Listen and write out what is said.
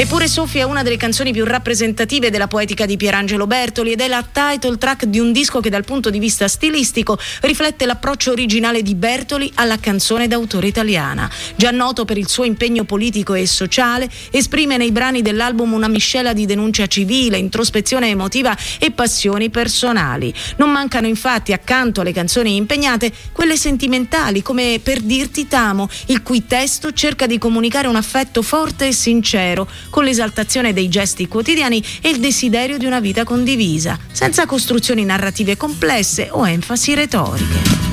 Eppure Soffia è una delle canzoni più rappresentative della poetica di Pierangelo Bertoli ed è la title track di un disco che dal punto di vista stilistico riflette l'approccio originale di Bertoli alla canzone d'autore italiana. Già noto per il suo impegno politico e sociale, esprime nei brani dell'album una miscela di denuncia civile, introspezione emotiva e passioni personali. Non mancano infatti, accanto alle canzoni impegnate, quelle sentimentali come Per dirti t'amo, il cui testo cerca di comunicare un affetto forte e sincero, con l'esaltazione dei gesti quotidiani e il desiderio di una vita condivisa, senza costruzioni narrative complesse o enfasi retoriche.